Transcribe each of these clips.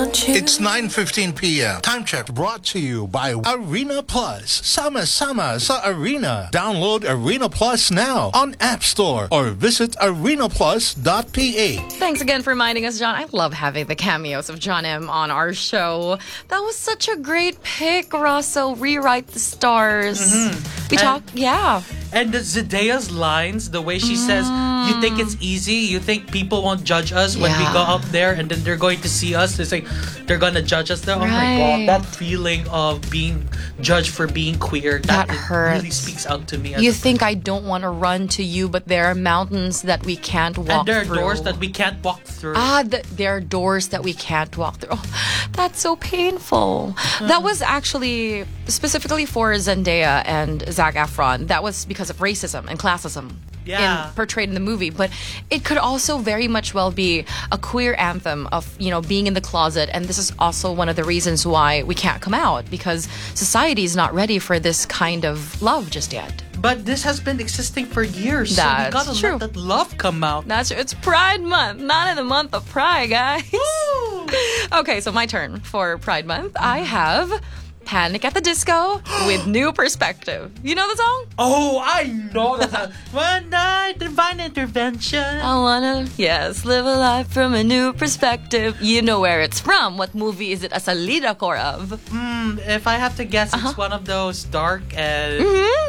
It's 9:15 p.m. Time check brought to you by Arena Plus. Sama-sama sa Arena. Download Arena Plus now on App Store or visit arenaplus.ph. Thanks again for reminding us, John. I love having the cameos of John M. on our show. That was such a great pick, Russell. Rewrite the Stars. We talked, yeah. And the Zendaya's lines, the way she says, you think it's easy, you think people won't judge us when we go out there and then they're going to see us. It's like, they're going to judge us. Oh my God, that feeling of being judged for being queer, that hurts. Really speaks out to me. You think I don't want to run to you, but there are mountains that we can't walk through. And there are doors that we can't walk through. There are doors that we can't walk through. Oh, that's so painful. That was actually specifically for Zendaya and Zac Efron. That was because of racism and classism portrayed in the movie. But it could also very much well be a queer anthem of, being in the closet. And this is also one of the reasons why we can't come out, because society is not ready for this kind of love just yet. But this has been existing for years. That's so we gotta let that love come out. That's true. It's Pride Month, not in the month of Pride, guys. Okay, so my turn for Pride Month. I have Panic at the Disco with New Perspective. You know the song? Oh, I know the song. One night, divine intervention. I wanna, live a life from a new perspective. You know where it's from. What movie is it as a lead core of? If I have to guess, it's one of those dark and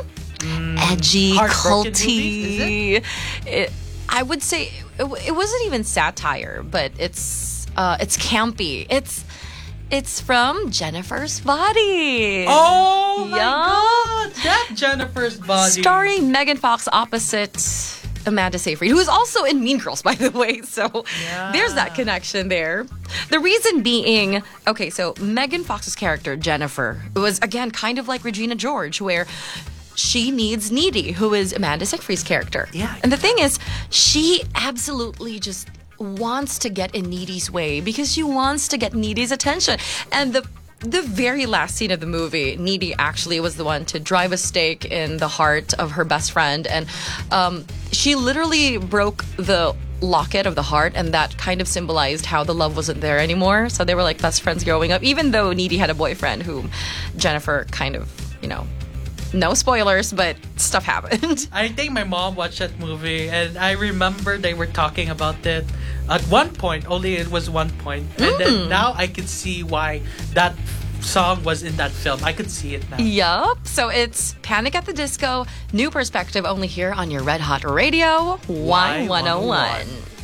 edgy, culty. I would say it wasn't even satire, but it's campy. It's from Jennifer's Body. Oh my God, that Jennifer's Body. Starring Megan Fox opposite Amanda Seyfried, who is also in Mean Girls, by the way. So there's that connection there. The reason being, so Megan Fox's character, Jennifer, was, again, kind of like Regina George, where she needs Needy, who is Amanda Seyfried's character. Yeah. And the thing is, she absolutely just wants to get in Needy's way because she wants to get Needy's attention. And the very last scene of the movie, Needy actually was the one to drive a stake in the heart of her best friend. And she literally broke the locket of the heart, and that kind of symbolized how the love wasn't there anymore. So they were like best friends growing up, even though Needy had a boyfriend whom Jennifer kind of, no spoilers, but stuff happened. I think my mom watched that movie, and I remember they were talking about it at one point. Only it was one point. And then now I can see why that song was in that film. I could see it now. Yup. So it's Panic at the Disco, New Perspective, only here on your Red Hot Radio, Y101.